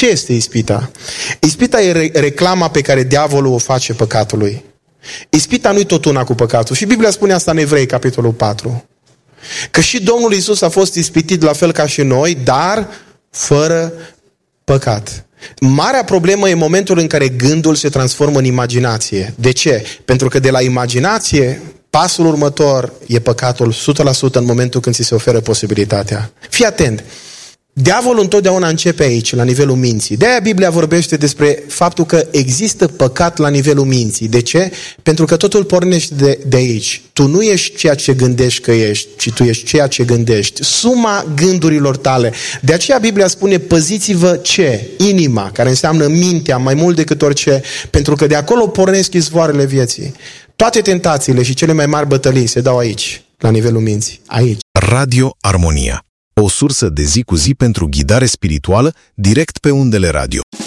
Ce este ispita? Ispita e reclama pe care diavolul o face păcatului. Ispita nu-i tot una cu păcatul. Și Biblia spune asta în Evrei, capitolul 4. Că și Domnul Iisus a fost ispitit la fel ca și noi, dar fără păcat. Marea problemă e momentul în care gândul se transformă în imaginație. De ce? Pentru că de la imaginație, pasul următor e păcatul 100% în momentul când ți se oferă posibilitatea. Fii atent! Diavolul întotdeauna începe aici, la nivelul minții. De-aia Biblia vorbește despre faptul că există păcat la nivelul minții. De ce? Pentru că totul pornește de aici. Tu nu ești ceea ce gândești că ești, ci tu ești ceea ce gândești. Suma gândurilor tale. De aceea Biblia spune, păziți-vă ce? Inima, care înseamnă mintea mai mult decât orice, pentru că de acolo pornesc izvoarele vieții. Toate tentațiile și cele mai mari bătălii se dau aici, la nivelul minții. Aici. Radio Armonia. O sursă de zi cu zi pentru ghidare spirituală direct pe undele radio.